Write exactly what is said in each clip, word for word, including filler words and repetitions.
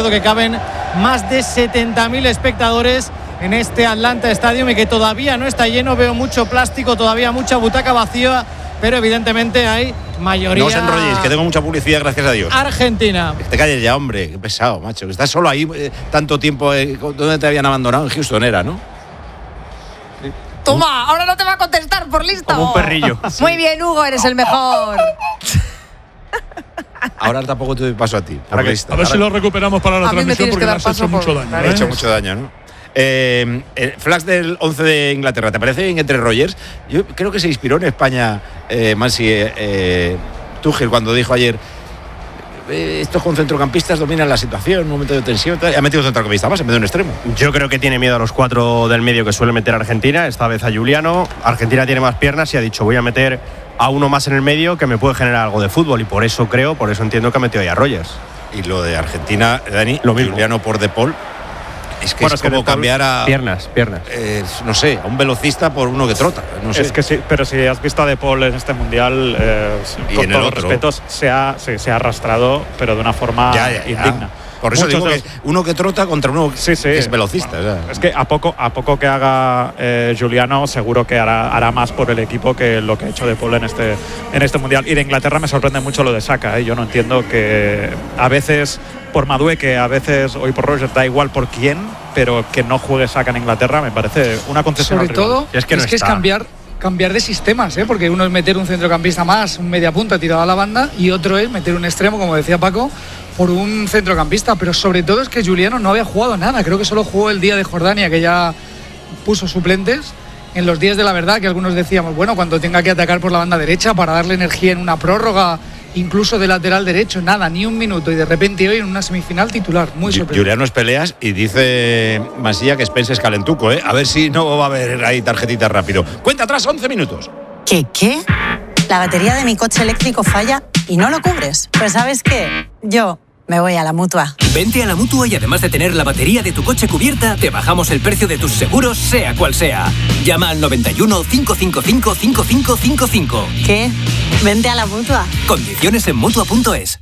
recordado que caben más de setenta mil espectadores en este Atlanta Stadium y que todavía no está lleno. Veo mucho plástico, todavía mucha butaca vacía, pero evidentemente hay mayoría. No os enrolléis, que tengo mucha publicidad, gracias a Dios. Argentina. Que te calles ya, hombre, qué pesado, macho. Que estás solo ahí eh, tanto tiempo. Eh, ¿Dónde te habían abandonado? En Houston era, ¿no? Toma, ahora no te va a contestar por listo. Como un perrillo. Muy bien, Hugo, eres el mejor. Ahora tampoco te doy paso a ti. Ahora que, a ver si lo recuperamos para la a transmisión porque me has hecho mucho daño. Me has hecho mucho daño, ¿no? Eh, el flash del once de Inglaterra, ¿te parece bien entre Rogers? Yo creo que se inspiró en España eh, Mansi eh, Tuchel cuando dijo ayer eh, estos con centrocampistas dominan la situación, un momento de tensión, tal. Ha metido un centrocampista más en vez de un extremo. Yo creo que tiene miedo a los cuatro del medio que suele meter Argentina, esta vez a Giuliano. Argentina tiene más piernas y ha dicho voy a meter a uno más en el medio que me puede generar algo de fútbol, y por eso creo, por eso entiendo que ha metido ahí a Rogers. Y lo de Argentina, Dani, lo mismo. Giuliano por De Paul. Es que bueno, es, es que como cambiar a piernas, piernas. Eh, no sé, a un velocista por uno que trota. No sé. Es que sí, pero si has visto a De Paul en este mundial, eh, con todos los respetos, se ha, se, se ha arrastrado, pero de una forma ya, ya, ya. indigna. Por eso Muchos digo los... que uno que trota contra uno sí, sí. que es velocista. Bueno, o sea. Es que a poco, a poco que haga eh, Giuliano, seguro que hará, hará más por el equipo que lo que ha hecho De Paul en este, en este mundial. Y de Inglaterra me sorprende mucho lo de Saka. ¿eh? Yo no entiendo que a veces por Madueke, a veces hoy por Rogers, da igual por quién, pero que no juegue Saka en Inglaterra me parece una concesión. Sobre todo es que, no es, que es cambiar cambiar de sistemas, ¿eh? Porque uno es meter un centrocampista más, un media punta tirado a la banda, y otro es meter un extremo, como decía Paco, por un centrocampista. Pero sobre todo es que Giuliano no había jugado nada. Creo que solo jugó el día de Jordania, que ya puso suplentes. En los días de la verdad, que algunos decíamos, bueno, cuando tenga que atacar por la banda derecha para darle energía en una prórroga, incluso de lateral derecho, nada, ni un minuto, y de repente hoy en una semifinal titular. Muy sorprendente. Giuliano es peleas y dice Masilla que Spence es calentuco, ¿eh? A ver si no va a haber ahí tarjetitas rápido. Cuenta atrás, once minutos. ¿Qué qué? La batería de mi coche eléctrico falla y no lo cubres. Pues ¿sabes qué? Yo me voy a la Mutua. Vente a la Mutua y además de tener la batería de tu coche cubierta, te bajamos el precio de tus seguros, sea cual sea. Llama al noventa y uno, cinco cinco cinco, cinco cinco cinco cinco. ¿Qué? Vente a la Mutua. Condiciones en Mutua punto es.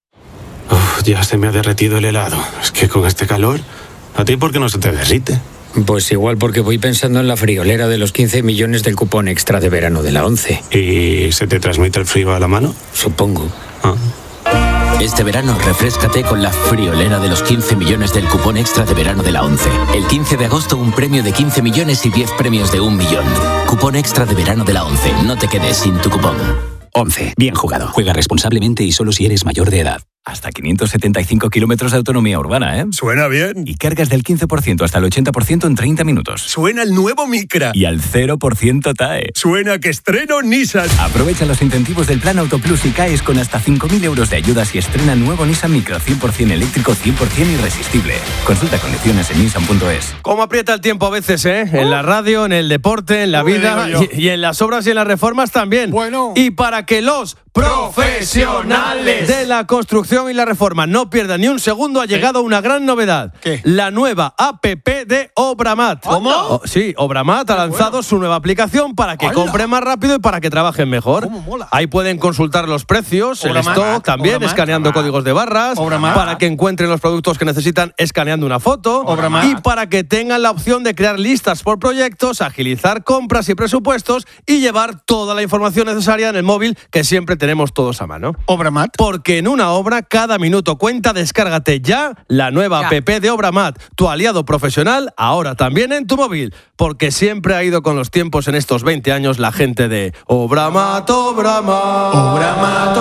Uf, ya se me ha derretido el helado. Es que con este calor, ¿a ti por qué no se te derrite? Pues igual porque voy pensando en la friolera de los quince millones del cupón extra de verano de la ONCE. ¿Y se te transmite el frío a la mano? Supongo. Ah. Este verano refréscate con la friolera de los quince millones del cupón extra de verano de la ONCE. El quince de agosto un premio de quince millones y diez premios de un millón. Cupón extra de verano de la ONCE. No te quedes sin tu cupón. ONCE. Bien jugado. Juega responsablemente y solo si eres mayor de edad. Hasta quinientos setenta y cinco kilómetros de autonomía urbana, ¿eh? Suena bien. Y cargas del quince por ciento hasta el ochenta por ciento en treinta minutos. Suena el nuevo Micra. Y al cero por ciento T A E. Suena que estreno Nissan. Aprovecha los incentivos del Plan Autoplus y caes con hasta cinco mil euros de ayudas y estrena nuevo Nissan Micra cien por ciento eléctrico, cien por ciento irresistible. Consulta condiciones en nissan punto es. ¿Cómo aprieta el tiempo a veces, eh? Uh. En la radio, en el deporte, en la vida y, y en las obras y en las reformas también. Bueno. Y para que los profesionales de la construcción y la reforma no pierdan ni un segundo, ha llegado una gran novedad. ¿Qué? La nueva app de Obramat. ¿Cómo? Oh, sí, Obramat ha lanzado bueno. su nueva aplicación para que ¡Hala! compren más rápido y para que trabajen mejor. ¿Cómo mola? Ahí pueden consultar los precios, Obramat, el stock también, Obramat, escaneando Obramat. códigos de barras, Obramat. para que encuentren los productos que necesitan escaneando una foto Obramat. y para que tengan la opción de crear listas por proyectos, agilizar compras y presupuestos y llevar toda la información necesaria en el móvil que siempre tenemos todos a mano. Obramat. Porque en una obra cada minuto cuenta. Descárgate ya la nueva ya. app de Obramat, tu aliado profesional, ahora también en tu móvil. Porque siempre ha ido con los tiempos en estos veinte años la gente de Obramat, Obramat, Obramat,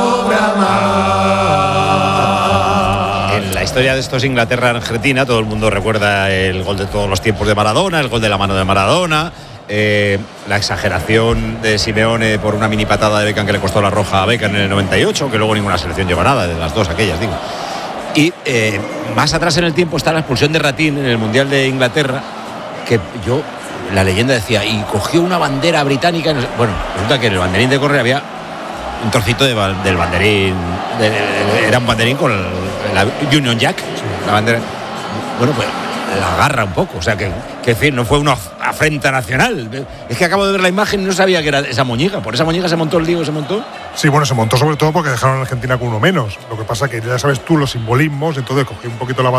Obramat. En la historia de estos Inglaterra-Argentina, todo el mundo recuerda el gol de todos los tiempos de Maradona, el gol de la mano de Maradona. Eh, la exageración de Simeone por una mini patada de Beckham que le costó la roja a Beckham en el noventa y ocho, que luego ninguna selección lleva nada, de las dos aquellas, digo. Y eh, más atrás en el tiempo está la expulsión de Ratín en el Mundial de Inglaterra, que yo, la leyenda decía, y cogió una bandera británica. Bueno, resulta que en el banderín de Correa había un trocito de, del banderín, de, de, era un banderín con el, la Union Jack, la bandera. Bueno, pues la agarra un poco, o sea que, que decir, no fue una afrenta nacional. Es que acabo de ver la imagen y no sabía que era esa moñiga. Por esa moñiga se montó el lío, se montó. Sí, bueno, se montó sobre todo porque dejaron a Argentina con uno menos. Lo que pasa que ya sabes tú los simbolismos, entonces cogí un poquito la